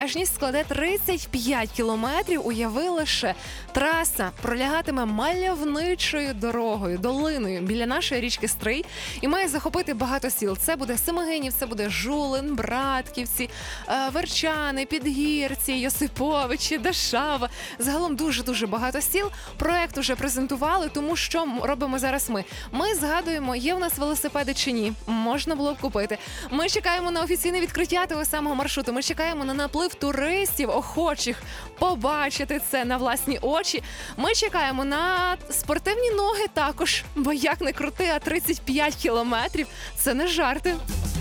Протяжність складе 35 кілометрів. Уяви лише, траса пролягатиме мальовничою дорогою, долиною біля нашої річки Стрий і має захопити багато сіл. Це буде Семигинів, це буде Жулин, Братківці, Верчани, Підгірці, Йосиповичі, Дашава. Загалом дуже-дуже багато сіл. Проект уже презентували, тому що робимо зараз ми. Ми згадуємо, є в нас велосипеди чи ні. Можна було б купити. Ми чекаємо на офіційне відкриття того самого маршруту. Ми чекаємо на наплив туристів, охочих побачити це на власні очі. Ми чекаємо на спортивні ноги також, бо як не крути, а 35 кілометрів – це не жарти.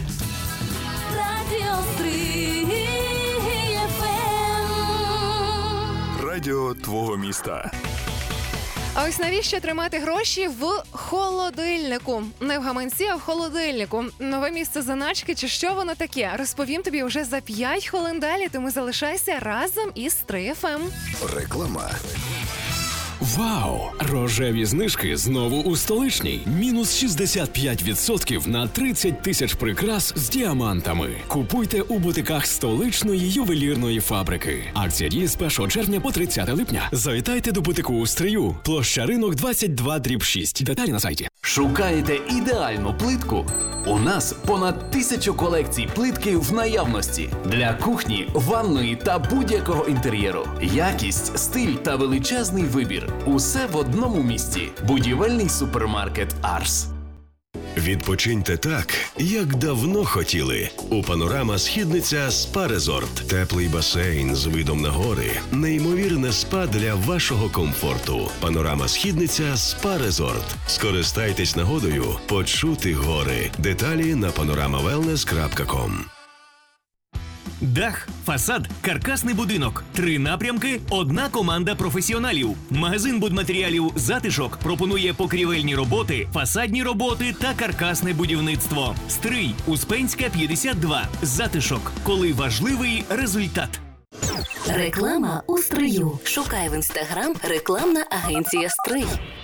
Радіо твого міста. А ось навіщо тримати гроші в холодильнику? Не в гаманці, а в холодильнику. Нове місце заначки чи що воно таке? Розповім тобі вже за 5 хвилин далі, тому залишайся разом із 3 FM. Реклама. Вау! Рожеві знижки знову у Столичній. Мінус 65% на 30 тисяч прикрас з діамантами. Купуйте у бутиках столичної ювелірної фабрики. Акція діє з 1 червня по 30 липня. Завітайте до бутику у Стрию. Площа Ринок 22/6. Деталі на сайті. Шукаєте ідеальну плитку? У нас понад 1000 колекцій плитки в наявності. Для кухні, ванної та будь-якого інтер'єру. Якість, стиль та величезний вибір. Усе в одному місці. Будівельний супермаркет «Арс». Відпочиньте так, як давно хотіли. У «Панорама Східниця СПА Резорт». Теплий басейн з видом на гори. Неймовірне спа для вашого комфорту. «Панорама Східниця СПА Резорт». Скористайтесь нагодою почути гори. Деталі на panoramawellness.com. Дах, фасад, каркасний будинок. 3 напрямки, одна команда професіоналів. Магазин будматеріалів «Затишок» пропонує покрівельні роботи, фасадні роботи та каркасне будівництво. Стрий, Успенська, 52. «Затишок». Коли важливий результат. Реклама у Стрию. Шукай в Інстаграм рекламна агенція «Стрий».